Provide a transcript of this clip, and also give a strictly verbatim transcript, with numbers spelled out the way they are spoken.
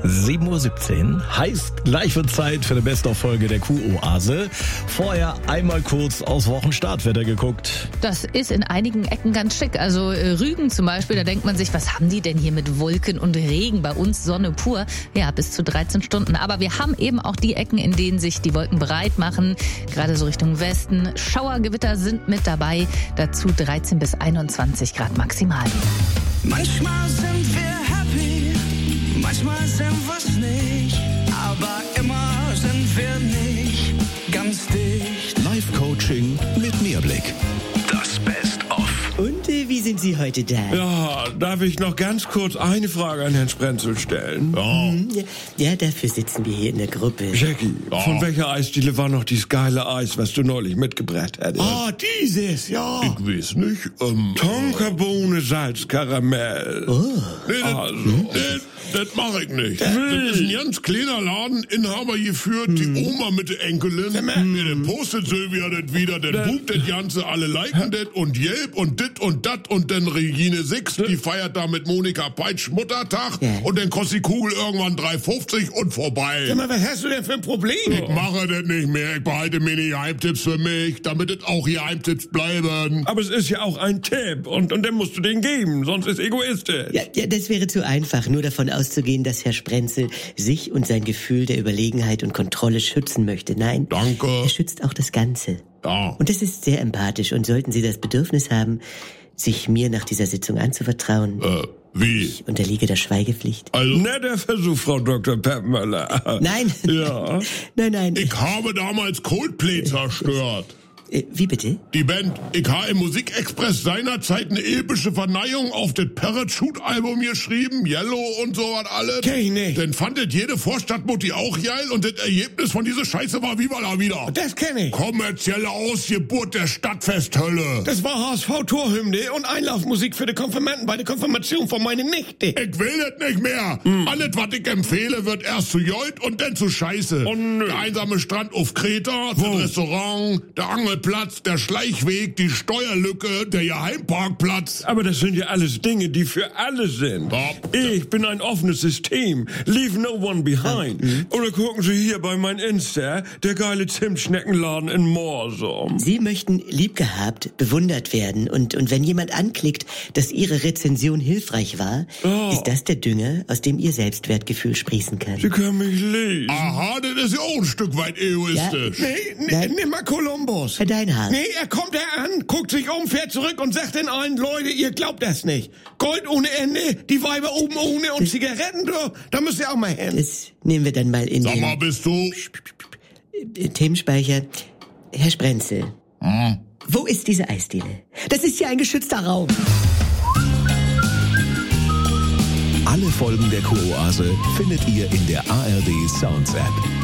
sieben Uhr siebzehn. Heißt, gleich wird Zeit für eine Best-of-Folge der Kuh-Oase. Vorher einmal kurz aufs Wochenstartwetter geguckt. Das ist in einigen Ecken ganz schick. Also äh, Rügen zum Beispiel, da denkt man sich, was haben die denn hier mit Wolken und Regen? Bei uns Sonne pur. Ja, bis zu dreizehn Stunden. Aber wir haben eben auch die Ecken, in denen sich die Wolken breit machen. Gerade so Richtung Westen. Schauergewitter sind mit dabei. Dazu dreizehn bis einundzwanzig Grad maximal. Manchmal sind wir happy, manchmal sind wir's nicht, aber immer sind wir nicht ganz dicht. Live-Coaching mit Mehrblick. Das Best-of. Und äh, wie sind Sie heute da? Ja, darf ich noch ganz kurz eine Frage an Herrn Sprenzel stellen? Ja. Hm, ja, dafür sitzen wir hier in der Gruppe. Jackie, oh. von welcher Eisdiele war noch dieses geile Eis, was du neulich mitgebracht hattest? Ah, dieses, ja. Ich weiß nicht. Ähm, Tonkabohne, Salz, Karamell. Oh. Nee, das, also, hm? das, das mach ich nicht. Das, das ist ein ganz kleiner Laden, Inhaber geführt, hm. die Oma mit der Enkelin. Hm. Mir den postet Sylvia das wieder, dann bucht das Ganze, alle liken das und Jelp und dit und dat und dann Regine Six, die feiert da mit Monika Peitsch Muttertag ja. und dann kostet die Kugel irgendwann drei fünfzig und vorbei. Sag mal, was hast du denn für ein Problem? Ich mache das nicht mehr, ich behalte mir die Geheimtipps für mich, damit es auch Geheimtipps bleiben. Aber es ist ja auch ein Tipp und, und dann musst du den geben, sonst ist egoistisch. Ja, ja, das wäre zu einfach, nur davon auszugehen, dass Herr Sprenzel sich und sein Gefühl der Überlegenheit und Kontrolle schützen möchte. Nein, danke. Er schützt auch das Ganze. Ja. Und das ist sehr empathisch und sollten Sie das Bedürfnis haben, sich mir nach dieser Sitzung anzuvertrauen. Äh, wie? Ich unterliege der Schweigepflicht. Also, netter Versuch, Frau Doktor Peppmöller. Nein. Ja. Nein, nein. Ich habe damals Coldplay zerstört. Äh, wie bitte? Die Band. Ich habe im Musikexpress seinerzeit eine epische Verneihung auf das Parachute-Album geschrieben, Yellow und so was alles. Kenn ich nicht. Dann fandet jede Vorstadtmutti auch geil und das Ergebnis von dieser Scheiße war Viva la Vida. Das kenne ich. Kommerzielle Ausgeburt der Stadtfesthölle. Das war H S V-Torhymne und Einlaufmusik für die Konfirmanden bei der Konfirmation von meiner Nichte. Ich will das nicht mehr. Hm. Alles, was ich empfehle, wird erst zu Jolt und dann zu Scheiße. Oh, der einsame Strand auf Kreta, das Restaurant, der Angelplatz, der Schleichweg, die Steuerlücke, der Geheimparkplatz. Aber das sind ja alles Dinge, die für alle sind. Ja. Ich bin ein offenes System. Leave no one behind. Mhm. Oder gucken Sie hier bei meinem Insta, der geile Zimtschneckenladen in Morsum. Sie möchten liebgehabt, bewundert werden und, und wenn jemand anklickt, dass Ihre Rezension hilfreich war, oh. ist das der Dünger, aus dem Ihr Selbstwertgefühl sprießen kann. Sie können mich lesen. Aha, das ist ja auch ein Stück weit egoistisch. Ja. Nee, nee, nimm mal Kolumbus. Herr Deinhardt. Nee, er kommt er an, guckt sich um, fährt zurück und sagt den allen, Leute, ihr glaubt das nicht. Gold ohne Ende, die Weiber oben ohne und das Zigaretten, du, da müsst ihr auch mal hin. Das nehmen wir dann mal in Sag den... mal, bist du... Themenspeicher. Herr Sprenzel. Hm? Wo ist diese Eisdiele? Das ist ja ein geschützter Raum. Alle Folgen der Kuh-Oase findet ihr in der A R D Sounds App.